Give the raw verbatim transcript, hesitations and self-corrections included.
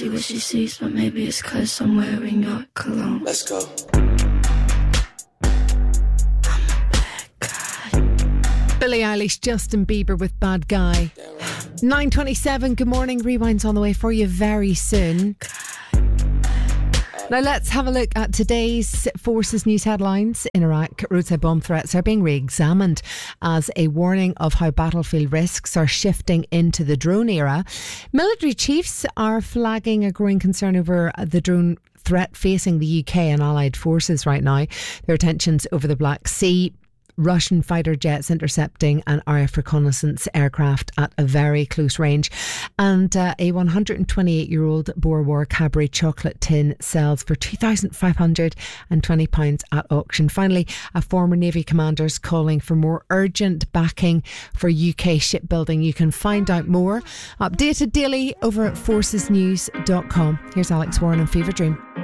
see what she sees, but maybe it's cause I'm wearing your cologne. Let's go. Billie Eilish, Justin Bieber with Bad Guy. nine twenty-seven, good morning. Rewind's on the way for you very soon. Now let's have a look at today's Forces news headlines. In Iraq, roadside bomb threats are being re-examined as a warning of how battlefield risks are shifting into the drone era. Military chiefs are flagging a growing concern over the drone threat facing the U K and allied forces right now. There are tensions over the Black Sea, Russian fighter jets intercepting an R A F reconnaissance aircraft at a very close range, and uh, a one hundred twenty-eight year old Boer War Cadbury chocolate tin sells for two thousand five hundred twenty pounds at auction. Finally, a former Navy commander is calling for more urgent backing for U K shipbuilding. You can find out more updated daily over at forces news dot com. Here's Alex Warren and Fever Dream.